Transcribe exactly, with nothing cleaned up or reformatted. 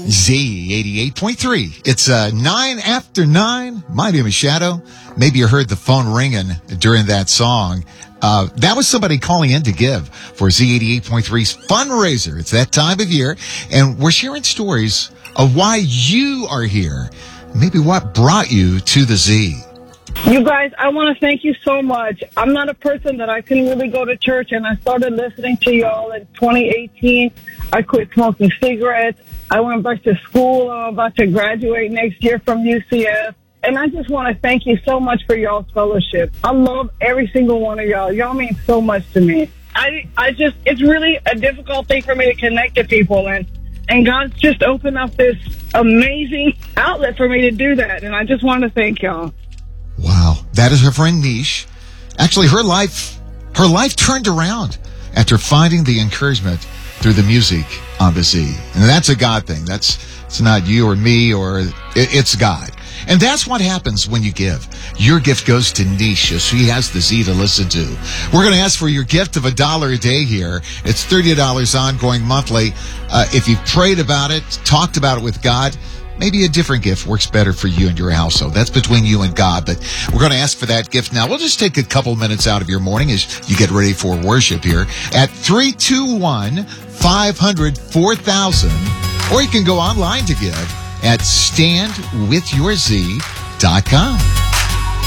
Z eighty-eight point three. It's uh, nine after nine. My name is Shadow. Maybe you heard the phone ringing during that song. Uh, that was somebody calling in to give for Z eighty-eight point three's fundraiser. It's that time of year, and we're sharing stories of why you are here. Maybe what brought you to the Z. You guys, I want to thank you so much. I'm not a person that I can really go to church, and I started listening to y'all in twenty eighteen. I quit smoking cigarettes. I went back to school. I'm about to graduate next year from U C F. And I just want to thank you so much for y'all's fellowship. I love every single one of y'all. Y'all mean so much to me. I I just, it's really a difficult thing for me to connect to people, and, and God's just opened up this amazing outlet for me to do that, and I just want to thank y'all. Wow. That is her friend Niche. Actually, her life, her life turned around after finding the encouragement through the music on the Z. And that's a God thing. That's, it's not you or me, or it, it's God. And that's what happens when you give. Your gift goes to Nisha. She has the Z to listen to. We're going to ask for your gift of a dollar a day here. It's thirty dollars ongoing monthly. Uh, if you've prayed about it, talked about it with God, maybe a different gift works better for you and your household. That's between you and God. But we're going to ask for that gift now. We'll just take a couple minutes out of your morning as you get ready for worship here at three two one, five hundred, four thousand. Or you can go online to give at stand with your z dot com.